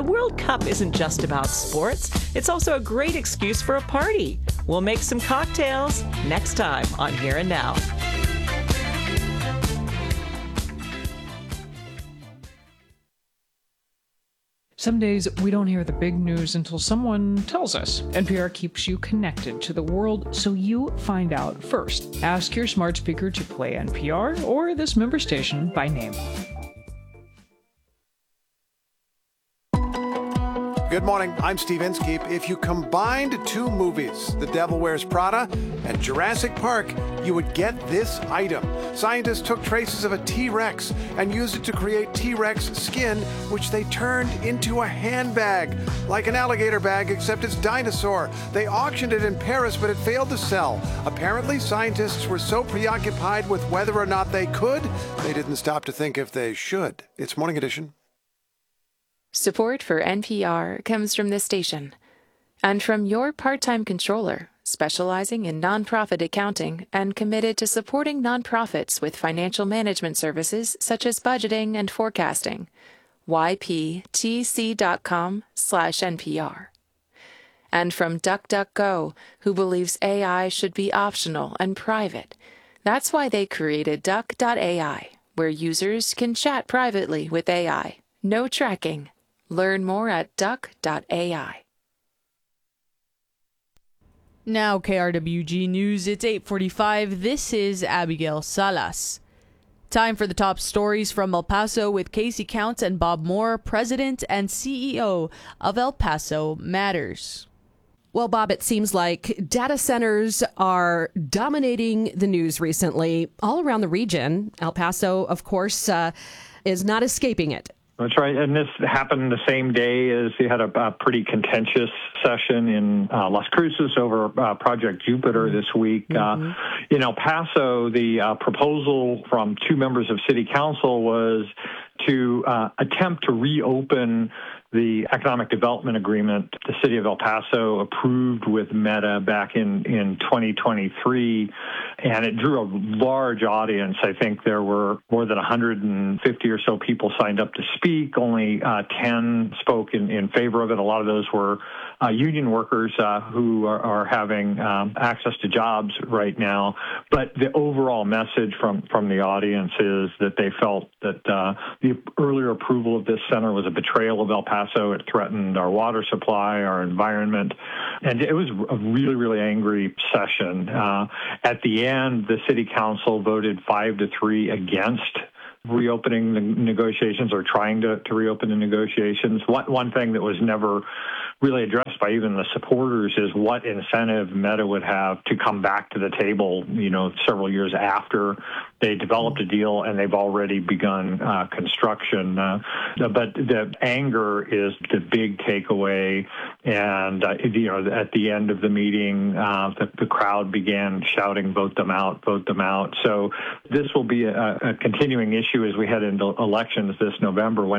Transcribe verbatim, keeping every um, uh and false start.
World Cup isn't just about sports. It's also a great excuse for a party. We'll make some cocktails next time on Here and Now. Some days we don't hear the big news until someone tells us. N P R keeps you connected to the world so you find out first. Ask your smart speaker to play N P R or this member station by name. Good morning, I'm Steve Inskeep. If you combined two movies, The Devil Wears Prada and Jurassic Park, you would get this item. Scientists took traces of a T-Rex and used it to create T-Rex skin, which they turned into a handbag, like an alligator bag, except it's dinosaur. They auctioned it in Paris, but it failed to sell. Apparently, scientists were so preoccupied with whether or not they could, they didn't stop to think if they should. It's Morning Edition. Support for N P R comes from this station and from your part-time controller, specializing in nonprofit accounting and committed to supporting nonprofits with financial management services such as budgeting and forecasting. Y P T C dot com slash N P R. And from DuckDuckGo, who believes A I should be optional and private. That's why they created Duck dot A I, where users can chat privately with A I. No tracking. Learn more at Duck dot A I. Now K R W G News, it's eight forty-five. This is Abigail Salas. Time for the top stories from El Paso with Casey Counts and Bob Moore, President and C E O of El Paso Matters. Well, Bob, it seems like data centers are dominating the news recently all around the region. El Paso, of course, uh, is not escaping it. That's right. And this happened the same day as you had a, a pretty contentious session in uh, Las Cruces over uh, Project Jupiter this week. Mm-hmm. Uh, in El Paso, the uh, proposal from two members of City Council was to uh, attempt to reopen the economic development agreement the city of El Paso approved with Meta back in, in twenty twenty-three, and it drew a large audience. I think there were more than one hundred fifty or so people signed up to speak. Only uh, ten spoke in, in favor of it. A lot of those were uh, union workers uh, who are, are having um, access to jobs right now. But the overall message from, from the audience is that they felt that uh, the earlier approval of this center was a betrayal of El Paso. It threatened our water supply, our environment, and it was a really, really angry session. Uh, at the end, the city council voted five to three against reopening the negotiations or trying to, to reopen the negotiations. One, one thing that was never really addressed by even the supporters is what incentive Meta would have to come back to the table, you know, several years after they developed a deal and they've already begun uh, construction. Uh, but the anger is the big takeaway. And, uh, you know, at the end of the meeting, uh, the, the crowd began shouting, vote them out, vote them out. So this will be a, a continuing issue as we head into elections this November when